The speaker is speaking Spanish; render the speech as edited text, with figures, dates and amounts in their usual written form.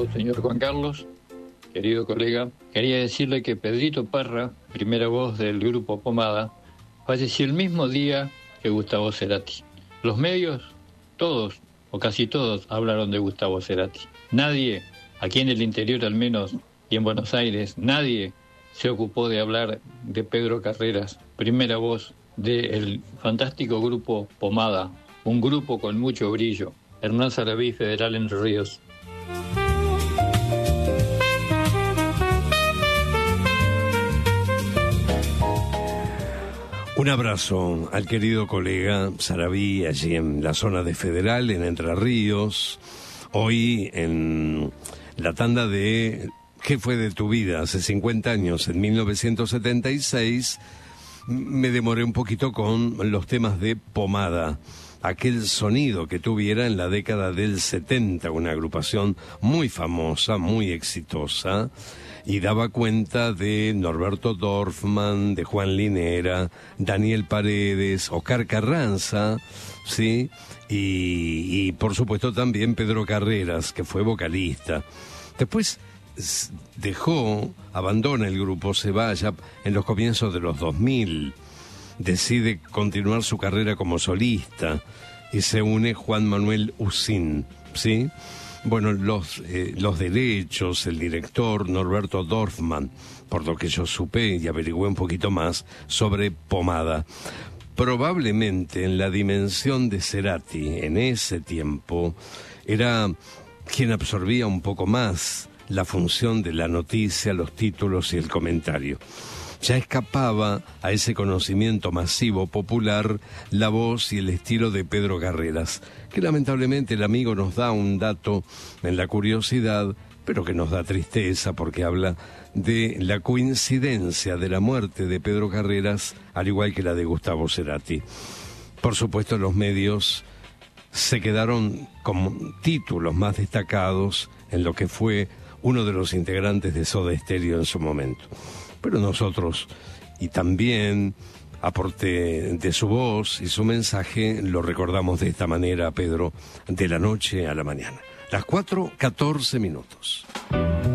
Estimado señor Juan Carlos, querido colega, quería decirle que Pedrito Parra, primera voz del grupo Pomada, falleció el mismo día que Gustavo Cerati. Los medios, todos o casi todos, hablaron de Gustavo Cerati. Nadie, aquí en el interior al menos, y en Buenos Aires, nadie se ocupó de hablar de Pedro Carreras, primera voz del fantástico grupo Pomada, un grupo con mucho brillo. Hernán Sarabí, Federal Entre Ríos. Un abrazo al querido colega Sarabí, allí en la zona de Federal, en Entre Ríos. Hoy en la tanda de ¿Qué fue de tu vida? Hace 50 años, en 1976, me demoré un poquito con los temas de Pomada. Aquel sonido que tuviera en la década del 70, una agrupación muy famosa, muy exitosa, y daba cuenta de Norberto Dorfman, de Juan Linera, Daniel Paredes, Oscar Carranza, ¿sí? Y por supuesto también Pedro Carreras, que fue vocalista. Después abandona el grupo, se va ya en los comienzos de los 2000, decide continuar su carrera como solista y se une Juan Manuel Usín, ¿sí? Bueno, los derechos, el director Norberto Dorfman, por lo que yo supe y averigüé un poquito más sobre Pomada. Probablemente en la dimensión de Cerati, en ese tiempo, era quien absorbía un poco más la función de la noticia, los títulos y el comentario. Ya escapaba a ese conocimiento masivo popular la voz y el estilo de Pedro Carreras, que lamentablemente el amigo nos da un dato en la curiosidad, pero que nos da tristeza porque habla de la coincidencia de la muerte de Pedro Carreras, al igual que la de Gustavo Cerati. Por supuesto, los medios se quedaron con títulos más destacados en lo que fue uno de los integrantes de Soda Stereo en su momento. Pero nosotros, y también aporte de su voz y su mensaje, lo recordamos de esta manera, Pedro, de la noche a la mañana. Las 4:14.